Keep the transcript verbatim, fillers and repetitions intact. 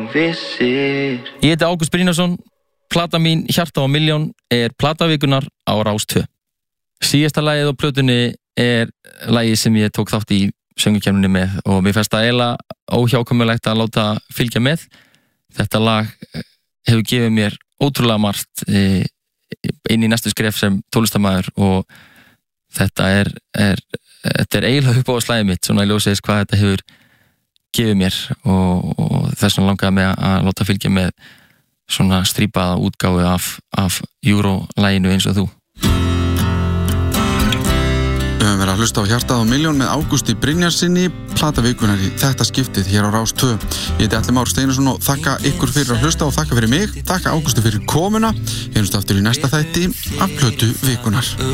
vissir. Ég heiti Ágúst Brynjarsson. Plata mín Hjarta á milljón er platavíkunar á Rás tvö. Síðasta lagið á plötunni er lagið sem ég tók þátt í söngukefninni með og mér fannst það eiginlega óhjákvæmilegt að láta fylgja með. Þetta lag hefur gefið mér ótrúlega margt inn í næstu skref sem tónlistarmaður og þetta er, er, þetta er eiginlega upp á slagið mitt, svona í ljósið hvað þetta hefur gefið mér og, og þess vegna langaði mig að láta fylgja með svona strípaða útgáfu af, af Euro-laginu eins og þú. Við höfum verið að hlusta á Hjartað á milljón með Ágústi Brynjarsinni, platavíkunar í þetta skiptið hér á Rás tvö. Ég heiti Atli Már Steinarsson og þakka ykkur fyrir að hlusta og þakka fyrir mig, þakka Ágústi fyrir komuna. Heyrumst aftur í næsta þætti af plötu vikunar.